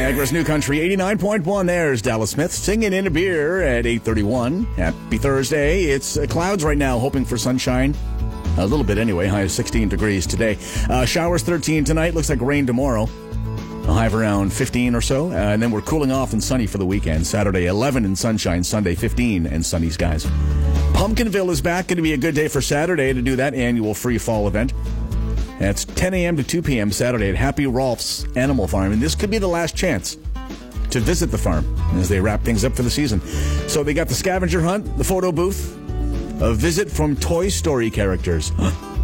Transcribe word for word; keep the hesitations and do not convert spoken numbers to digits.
Niagara's New Country, eighty-nine point one. There's Dallas Smith singing in a beer at eight thirty-one. Happy Thursday. It's uh, clouds right now, hoping for sunshine. A little bit anyway. High of sixteen degrees today. Uh, showers thirteen tonight. Looks like rain tomorrow. A high of around fifteen or so. Uh, and then we're cooling off and sunny for the weekend. Saturday, eleven and sunshine. Sunday, fifteen and sunny skies. Pumpkinville is back. Going to be a good day for Saturday to do that annual free fall event. That's ten a.m. to two p.m. Saturday at Happy Rolf's Animal Farm. And this could be the last chance to visit the farm as they wrap things up for the season. So they got the scavenger hunt, the photo booth, a visit from Toy Story characters.